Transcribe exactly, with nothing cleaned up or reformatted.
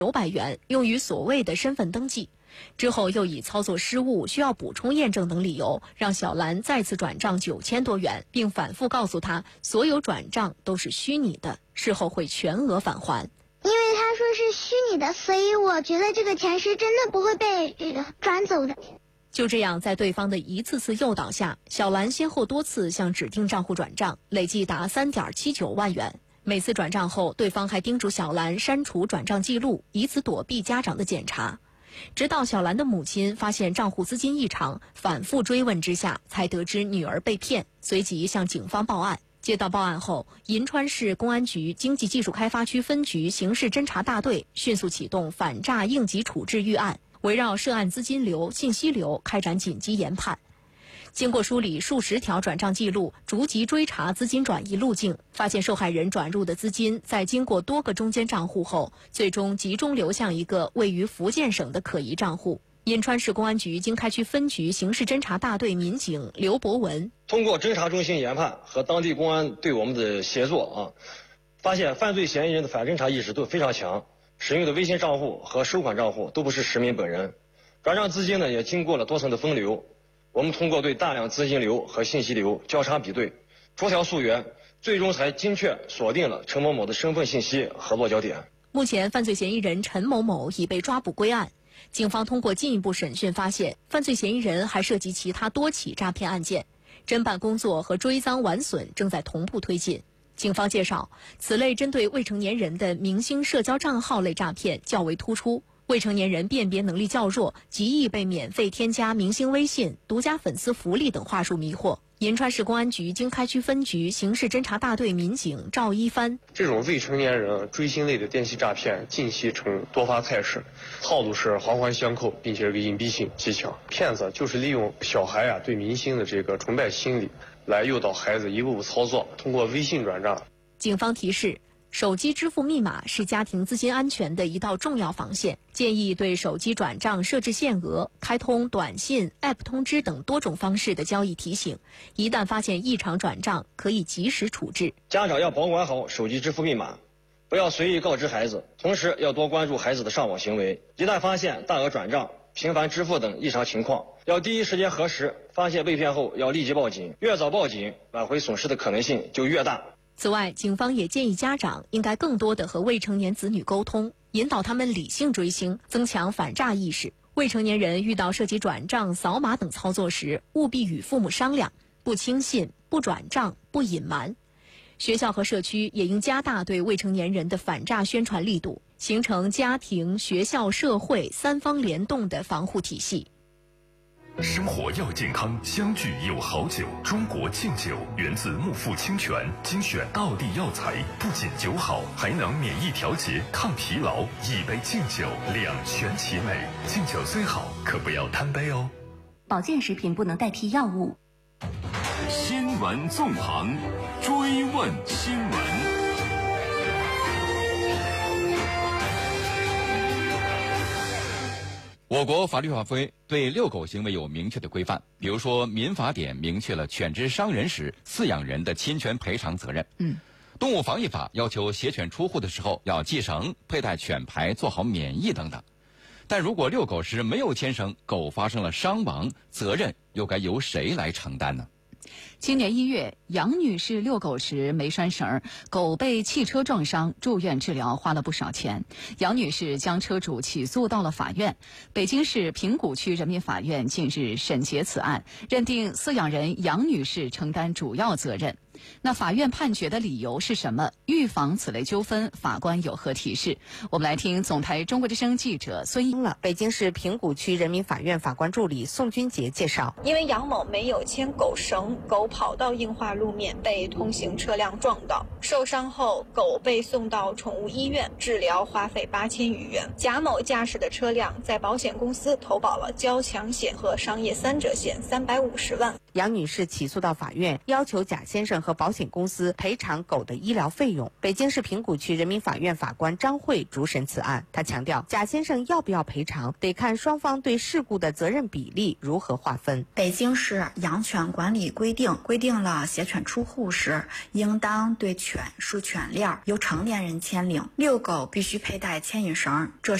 九百元用于所谓的身份登记。之后又以操作失误、需要补充验证等理由，让小兰再次转账九千多元，并反复告诉她所有转账都是虚拟的，事后会全额返还。 因为他说是虚拟的，所以我觉得这个钱是真的不会被转走的。 就这样，在对方的一次次诱导下，小兰先后多次向指定账户转账，累计达 三点七九万元。每次转账后，对方还叮嘱小兰删除转账记录，以此躲避家长的检查。直到小兰的母亲发现账户资金异常，反复追问之下，才得知女儿被骗，随即向警方报案。接到报案后，银川市公安局经济技术开发区分局刑事侦查大队迅速启动反诈应急处置预案，围绕涉案资金流、信息流开展紧急研判。经过梳理数十条转账记录，逐级追查资金转移路径，发现受害人转入的资金在经过多个中间账户后，最终集中流向一个位于福建省的可疑账户。银川市公安局经开区分局刑事侦查大队民警刘博文通过侦查中心研判和当地公安对我们的协作啊，发现犯罪嫌疑人的反侦查意识都非常强，使用的微信账户和收款账户都不是实名本人，转账资金呢也经过了多层的分流。我们通过对大量资金流和信息流交叉比对，逐条溯源，最终才精确锁定了陈某某的身份信息和落脚点。 目前，犯罪嫌疑人陈某某已被抓捕归案。警方通过进一步审讯发现，犯罪嫌疑人还涉及其他多起诈骗案件，侦办工作和追赃挽损正在同步推进。警方介绍，此类针对未成年人的明星社交账号类诈骗较为突出。未成年人辨别能力较弱，极易被免费添加明星微信、独家粉丝福利等话术迷惑。银川市公安局经开区分局刑事侦查大队民警赵一帆： 这种未成年人追星类的电信诈骗近期呈多发态势，套路是环环相扣，并且这个隐蔽性极强。骗子就是利用小孩啊对明星的这个崇拜心理，来诱导孩子一步步操作，通过微信转账。 警方提示，手机支付密码是家庭资金安全的一道重要防线，建议对手机转账设置限额，开通短信、A P P 通知等多种方式的交易提醒。一旦发现异常转账，可以及时处置。 家长要保管好手机支付密码，不要随意告知孩子，同时要多关注孩子的上网行为。一旦发现大额转账、频繁支付等异常情况，要第一时间核实，发现被骗后要立即报警，越早报警，挽回损失的可能性就越大。 此外，警方也建议家长应该更多地和未成年子女沟通，引导他们理性追星，增强反诈意识。未成年人遇到涉及转账、扫码等操作时，务必与父母商量，不轻信、不转账、不隐瞒。学校和社区也应加大对未成年人的反诈宣传力度，形成家庭、学校、社会三方联动的防护体系。 生活要健康，相聚有好酒。中国敬酒源自木富清泉，精选道地药材，不仅酒好，还能免疫调节、抗疲劳。一杯敬酒，两全其美。敬酒虽好，可不要贪杯哦。 保健食品不能代替药物。 新闻纵横，追问新闻。 我国法律法规对遛狗行为有明确的规范，比如说民法典明确了犬只伤人时饲养人的侵权赔偿责任。 嗯， 动物防疫法要求携犬出户的时候要系绳、佩戴犬牌、做好免疫等等。但如果遛狗时没有牵绳，狗发生了伤亡，责任又该由谁来承担呢？ 今年一月，杨女士遛狗时没拴绳，狗被汽车撞伤，住院治疗花了不少钱。杨女士将车主起诉到了法院。北京市平谷区人民法院近日审结此案，认定饲养人杨女士承担主要责任。那法院判决的理由是什么？预防此类纠纷，法官有何提示？我们来听总台中国之声记者孙英了。 北京市平谷区人民法院法官助理宋军杰介绍， 因为杨某没有牵狗绳，狗跑到硬化路面被通行车辆撞到，受伤后狗被送到宠物医院治疗，花费八千余元。贾某驾驶的车辆在保险公司投保了交强险和商业三者险三百五十万。 杨女士起诉到法院，要求贾先生和保险公司赔偿狗的医疗费用。北京市平谷区人民法院法官张慧主审此案，他强调，贾先生要不要赔偿，得看双方对事故的责任比例如何划分。 北京市养犬管理规定规定了携犬出户时，应当对犬竖犬链，由成年人牵领。遛狗必须佩戴牵引绳，这